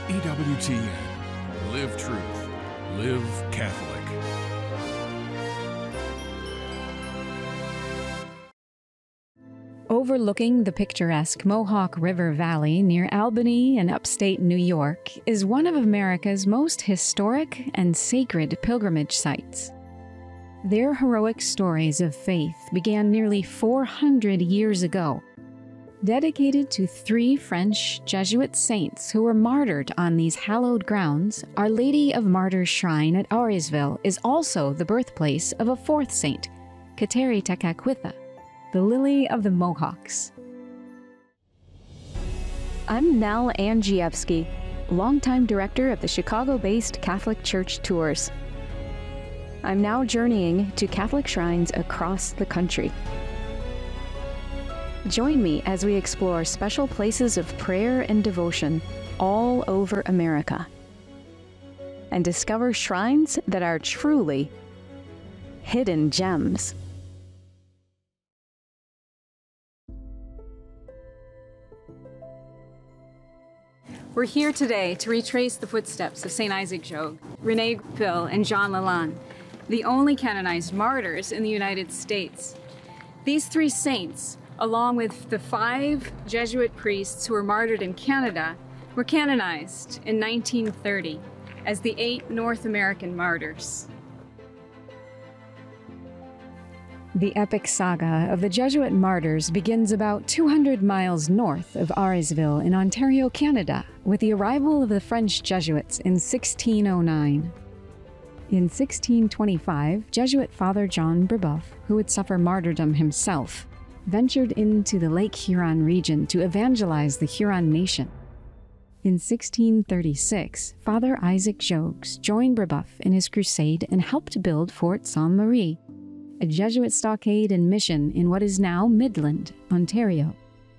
EWTN. Live truth. Live Catholic. Overlooking the picturesque Mohawk River Valley near Albany in upstate New York is one of America's most historic and sacred pilgrimage sites. Their heroic stories of faith began nearly 400 years ago, dedicated to 3 French Jesuit saints who were martyred on these hallowed grounds. Our Lady of Martyrs Shrine at Auriesville is also the birthplace of a 4th saint, Kateri Tekakwitha, the Lily of the Mohawks. I'm Nell Angievsky, longtime director of the Chicago-based Catholic Church Tours. I'm now journeying to Catholic shrines across the country. Join me as we explore special places of prayer and devotion all over America and discover shrines that are truly hidden gems. We're here today to retrace the footsteps of St. Isaac Jogues, René Goupil, and Jean Lalande, the only canonized martyrs in the United States. These 3 saints, along with the 5 Jesuit priests who were martyred in Canada, were canonized in 1930 as the 8 North American martyrs. The epic saga of the Jesuit martyrs begins about 200 miles north of Auriesville in Ontario, Canada, with the arrival of the French Jesuits in 1609. In 1625, Jesuit Father John Brebeuf, who would suffer martyrdom himself, ventured into the Lake Huron region to evangelize the Huron nation. In 1636, Father Isaac Jogues joined Brebeuf in his crusade and helped build Fort Sainte-Marie, a Jesuit stockade and mission in what is now Midland, Ontario.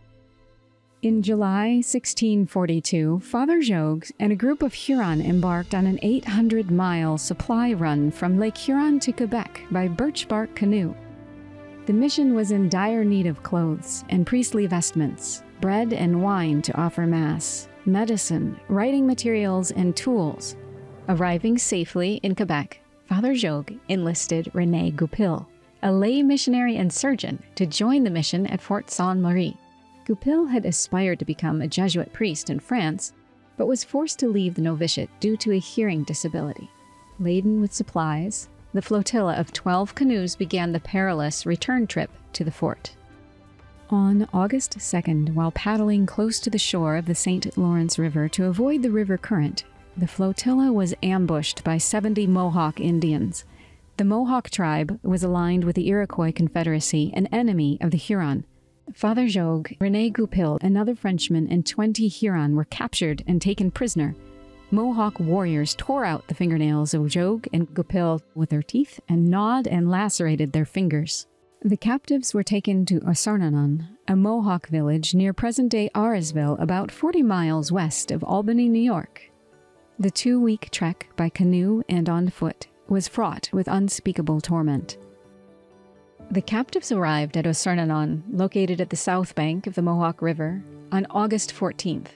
In July 1642, Father Jogues and a group of Huron embarked on an 800-mile supply run from Lake Huron to Quebec by birch bark canoe. The mission was in dire need of clothes and priestly vestments, bread and wine to offer Mass, medicine, writing materials, and tools. Arriving safely in Quebec, Father Jogues enlisted René Goupil, a lay missionary and surgeon, to join the mission at Fort Sainte-Marie. Goupil had aspired to become a Jesuit priest in France, but was forced to leave the novitiate due to a hearing disability. Laden with supplies, the flotilla of 12 canoes began the perilous return trip to the fort. On August 2nd, while paddling close to the shore of the St. Lawrence River to avoid the river current, the flotilla was ambushed by 70 Mohawk Indians. The Mohawk tribe was aligned with the Iroquois Confederacy, an enemy of the Huron. Father Jogues, René Goupil, another Frenchman, and 20 Huron were captured and taken prisoner. Mohawk warriors tore out the fingernails of Jogues and Goupil with their teeth and gnawed and lacerated their fingers. The captives were taken to Osarnanon, a Mohawk village near present-day Auriesville, about 40 miles west of Albany, New York. The 2-week trek by canoe and on foot was fraught with unspeakable torment. The captives arrived at Osarnanon, located at the south bank of the Mohawk River, on August 14th.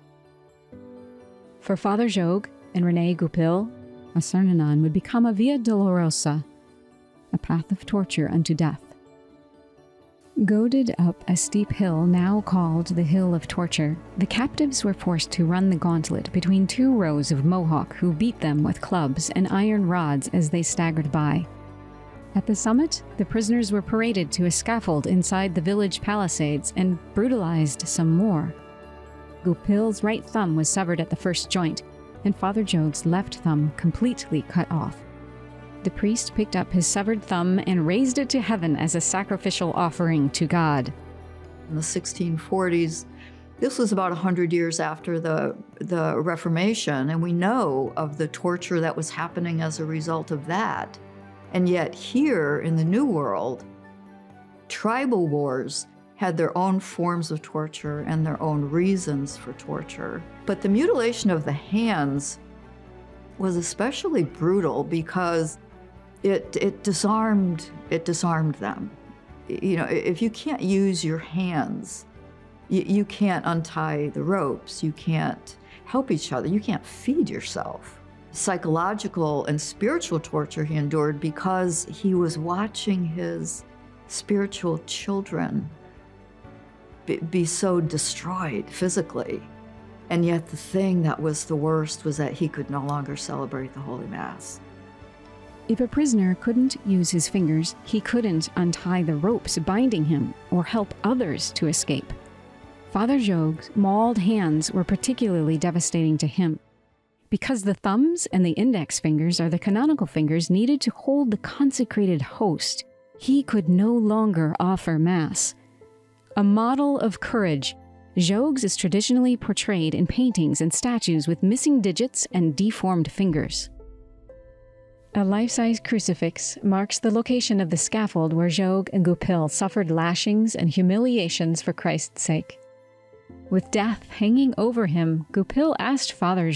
For Father Jogues and René Goupil, Osarnanon would become a Via Dolorosa, a path of torture unto death. Goaded up a steep hill now called the Hill of Torture, the captives were forced to run the gauntlet between 2 rows of Mohawk who beat them with clubs and iron rods as they staggered by. At the summit, the prisoners were paraded to a scaffold inside the village palisades and brutalized some more. Goupil's right thumb was severed at the first joint, and Father Jogues' left thumb completely cut off. The priest picked up his severed thumb and raised it to heaven as a sacrificial offering to God. In the 1640s, this was about 100 years after the Reformation, and we know of the torture that was happening as a result of that. And yet here in the New World, tribal wars had their own forms of torture and their own reasons for torture. But the mutilation of the hands was especially brutal because it disarmed them. You know, if you can't use your hands You can't untie the ropes. You can't help each other. You can't feed yourself. Psychological and spiritual torture he endured because he was watching his spiritual children be so destroyed physically. And yet the thing that was the worst was that he could no longer celebrate the Holy Mass. If a prisoner couldn't use his fingers, he couldn't untie the ropes binding him or help others to escape. Father Jogues's mauled hands were particularly devastating to him. Because the thumbs and the index fingers are the canonical fingers needed to hold the consecrated host, he could no longer offer Mass. A model of courage, Jogues is traditionally portrayed in paintings and statues with missing digits and deformed fingers. A life-size crucifix marks the location of the scaffold where Jogues and Goupil suffered lashings and humiliations for Christ's sake. With death hanging over him, Goupil asked Father